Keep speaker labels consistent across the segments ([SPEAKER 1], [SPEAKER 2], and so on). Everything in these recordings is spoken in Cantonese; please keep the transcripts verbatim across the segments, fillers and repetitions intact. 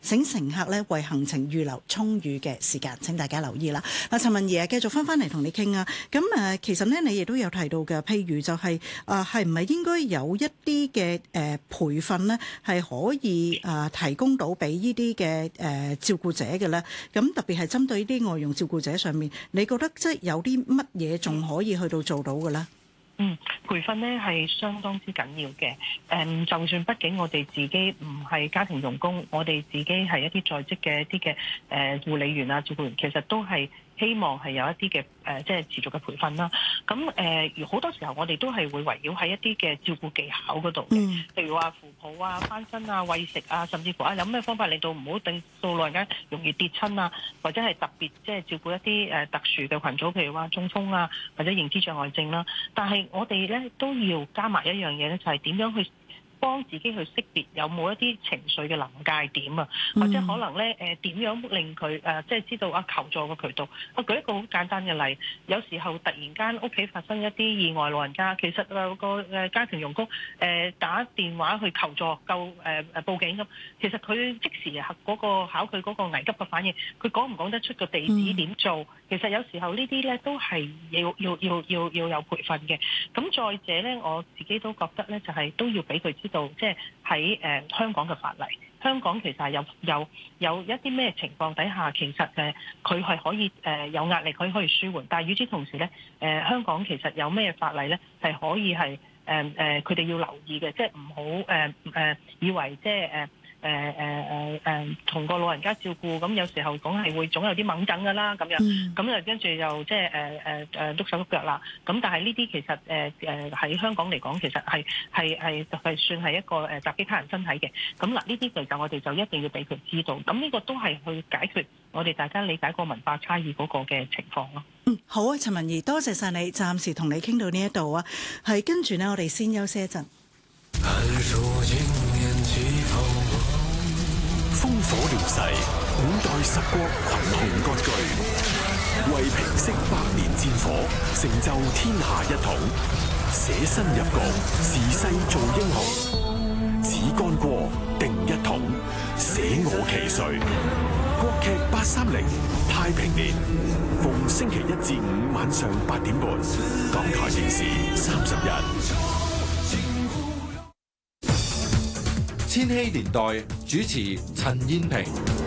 [SPEAKER 1] 請乘客咧為行程預留充裕嘅時間。請大家留意啦。嗱，陳文儀啊，繼續翻翻嚟同你傾啊。咁誒，其實咧你亦都有提到嘅，譬如就係誒係唔係應該有一啲嘅誒培訓咧，係可以誒提供到俾呢啲嘅誒照顧者嘅咧？咁特別係針對呢啲外傭照顧者上面，你覺得即係有啲乜嘢仲可以去到做到嘅咧？
[SPEAKER 2] 嗯，培訓呢係相當之緊要嘅。誒，就算畢竟我哋自己唔係家庭傭工，我哋自己係一啲在職嘅一啲嘅誒護理員啊、照顧員，其實都係希望係有一啲嘅誒，即係持續嘅培訓啦。咁誒，好多時候我哋都係會圍繞喺一啲嘅照顧技巧嗰度嘅，譬、嗯、如話扶抱啊、翻身啊、餵食啊，甚至乎啊有咩方法令到唔好令到老人家容易跌親啊，或者係特別即係照顧一啲誒特殊嘅群組，譬如話中風啊或者認知障礙症啦。但係我哋咧都要加埋一樣嘢咧，就係、是、點樣去幫自己去識別有冇一啲情緒嘅臨界點啊，或者可能咧誒點樣令佢誒即係知道啊求助嘅渠道。我舉一個好簡單嘅例，有時候突然間屋企發生一啲意外，老人家其實有個誒家庭傭工誒打電話去求助救誒誒報警咁，其實佢即時嗰、那個考佢嗰個危急嘅反應，佢講唔講得出個地址點做？嗯、其實有時候呢啲咧都係要要要要要有培訓嘅。咁再者咧，我自己都覺得咧就係、是、都要俾佢知道，即係喺誒香港嘅法例，香港其實係有有有一啲咩情況底下，其實誒佢係可以誒、呃、有壓力，佢可，可以舒緩。但係與此同時咧，誒、呃、香港其實有咩法例咧係可以係誒誒佢哋要留意嘅，即係唔好誒誒以為即係誒。誒誒誒誒同個老人家照顧，咁有時候總係會總有啲掹緊㗎啦，咁樣，咁啊跟住又即係誒誒誒碌手碌腳啦。咁但係呢啲其實誒誒喺香港嚟講，其實係係係係算係一個誒襲擊他人身體嘅。咁嗱，呢啲其實我哋就一定要俾佢知道。咁呢個都係去解決我哋大家理解個文化差異嗰個嘅情況咯。
[SPEAKER 1] 嗯，好啊，陳文儀，多謝晒你，暫時同你傾到呢一度啊。係跟住呢，我哋先休息一陣。
[SPEAKER 3] 烽火亂世，五代十國群雄割據，為平息百年戰火，成就天下一統，捨身入局，時勢做英雄，只干戈定一統，捨我其誰。國劇八三零太平年，逢星期一至五晚上八點半，港台電視三十日。
[SPEAKER 4] 千禧年代主持陳燕萍。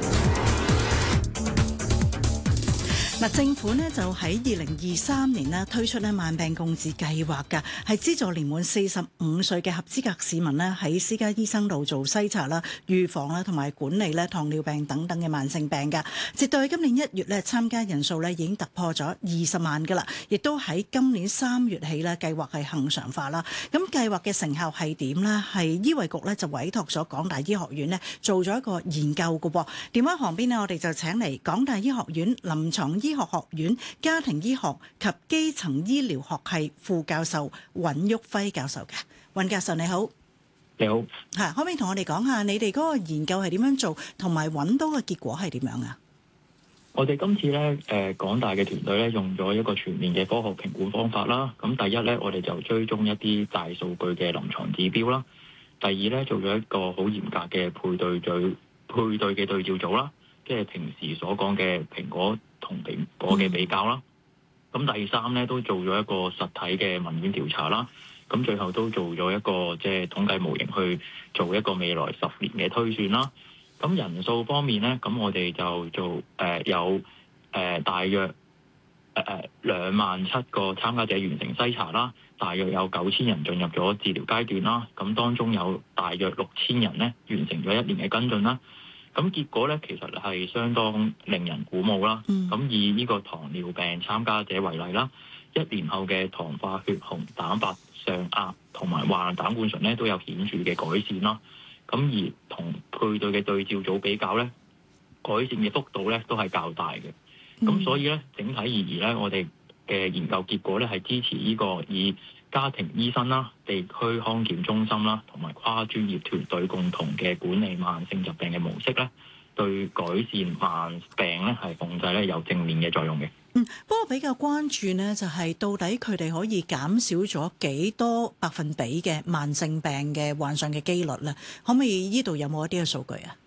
[SPEAKER 1] 嗱，政府呢就喺二零二三年呢推出呢慢病共治計劃㗎，係資助年滿四十五歲嘅合資格市民呢喺私家醫生度做篩查啦、預防啦同埋管理咧糖尿病等等嘅慢性病㗎。截至今年一月咧，參加人數咧已經突破咗二十萬㗎啦，亦都喺今年三月起咧計劃係恆常化啦。咁計劃嘅成效係點呢？係醫衛局咧就委託咗港大醫學院呢做咗一個研究㗎喎。電話旁邊呢，我哋就請嚟港大醫學院臨床醫醫學學院家庭醫學及基層醫療學系副教授尹旭輝教授嘅。尹教授你好。
[SPEAKER 5] 你好。
[SPEAKER 1] 吓，可唔可以同我哋講下你哋嗰個研究係點樣做，同埋揾到嘅結果係點樣啊？
[SPEAKER 5] 我哋今次咧，誒港大嘅團隊咧用咗一個全面嘅科學評估方法啦。咁第一咧，我哋就追蹤一啲大數據嘅臨床指標啦。第二咧，做咗一個好嚴格嘅配對對配對嘅對照組啦，即係平時所講嘅蘋果同蘋果嘅比較啦。咁、嗯、第三咧，都做咗一個實體嘅問卷調查啦。咁最後都做咗一個即係統計模型去做一個未來十年嘅推算啦。咁人數方面咧，咁我哋就做誒、呃、有誒、呃、大約誒誒兩萬七個參加者完成篩查啦，大約有九千人進入咗治療階段啦。咁當中有大約六千人咧完成咗一年嘅跟進啦。咁結果咧，其實係相當令人鼓舞啦。咁、嗯、以呢個糖尿病參加者為例啦，一年後嘅糖化血紅蛋白上壓同埋患膽固醇咧都有顯著嘅改善啦。咁而同配對嘅對照組比較咧，改善嘅幅度咧都係較大嘅。咁、嗯、所以咧，整體而言咧，我哋嘅研究結果咧係支持呢個以家庭醫生啦、地區康健中心啦，同埋跨專業團隊共同嘅管理慢性疾病嘅模式咧，對改善慢病咧係控制咧有正面嘅作用嘅。
[SPEAKER 1] 嗯，不過比較關注呢，就係到底佢哋可以減少咗幾多百分比嘅慢性病嘅患上嘅機率咧？可唔可以呢度有冇一啲嘅數據啊？